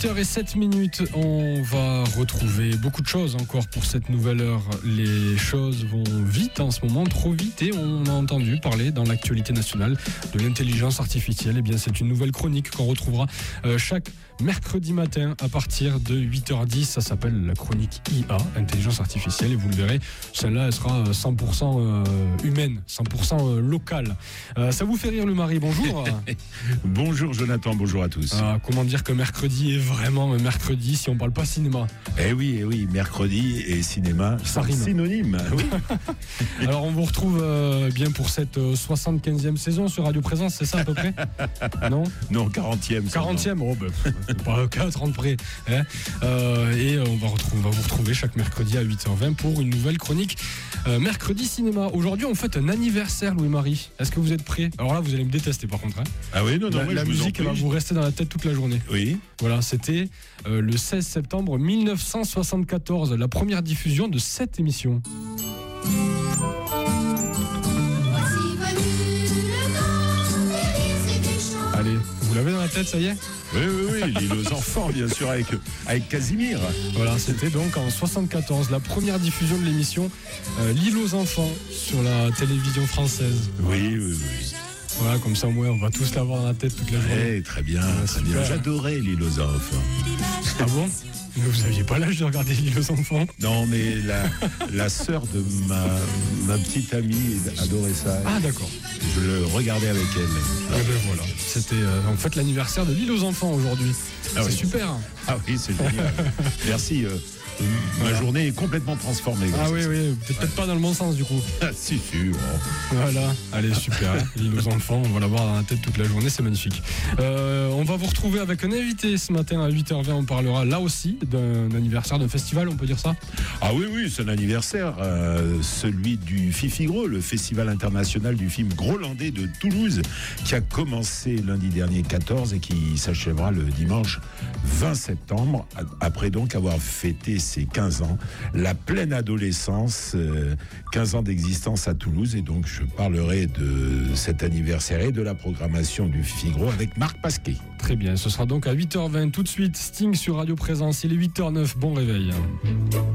8h07, on va retrouver beaucoup de choses encore pour cette nouvelle heure. Les choses vont vite en ce moment, trop vite, et on a entendu parler dans l'actualité nationale de l'intelligence artificielle. Eh bien, c'est une nouvelle chronique qu'on retrouvera chaque mercredi matin à partir de 8h10. Ça s'appelle la chronique IA, intelligence artificielle, et vous le verrez, celle-là, elle sera 100% humaine, 100% locale. Ça vous fait rire, le mari? Bonjour. Bonjour Jonathan, bonjour à tous. Comment dire que mercredi est vraiment mercredi si on parle pas cinéma? Eh oui, mercredi et cinéma, ça rime. Synonyme. Oui. Alors on vous retrouve bien pour cette 75e saison sur Radio Présence, c'est ça à peu près? Non, 40e. 40e, oh pas 30 près. Hein, et on va vous retrouver chaque mercredi à 8h20 pour une nouvelle chronique mercredi cinéma. Aujourd'hui on fête un anniversaire, Louis-Marie. Est-ce que vous êtes prêts? Alors là vous allez me détester par contre. Hein. Ah oui, non, la musique elle va vous rester dans la tête toute la journée. Oui. Voilà, c'était le 16 septembre 1974, la première diffusion de cette émission. Allez, vous l'avez dans la tête, ça y est? Oui, l'île aux enfants, bien sûr, avec Casimir. Voilà, c'était donc en 74, la première diffusion de l'émission L'île aux enfants sur la télévision française. Oui. Voilà, comme ça, au moins, on va tous l'avoir dans la tête toute la journée. Eh, très bien, très bien. J'adorais l'île aux enfants. Ah bon? Mais vous n'aviez pas l'âge de regarder l'île aux enfants? Non, mais la sœur de ma petite amie adorait ça. Ah, d'accord. Je le regardais avec elle. Et ben voilà, c'était en fait l'anniversaire de l'île aux enfants aujourd'hui. Ah c'est oui. Super. Ah oui, c'est génial. Merci. Ma journée est complètement transformée. Ah oui, peut-être pas dans le bon sens du coup. Ah, si. Oh. Voilà, allez, super. L'île aux enfants, on va l'avoir dans la tête toute la journée, c'est magnifique. On va vous retrouver avec un invité ce matin à 8h20. On parlera là aussi d'un anniversaire d'un festival, on peut dire ça? Ah oui, c'est un anniversaire, celui du FIFIGRO, le Festival international du film grolandais de Toulouse, qui a commencé lundi dernier 14 et qui s'achèvera le dimanche 20 septembre, après donc avoir fêté ses 15 ans, la pleine adolescence, 15 ans d'existence à Toulouse, et donc je parlerai de cet anniversaire et de la programmation du FIFIGRO avec Marc Pasquet. Très bien, ce sera donc à 8h20 tout de suite, Sting sur Radio Présence, il est 8h09, bon réveil.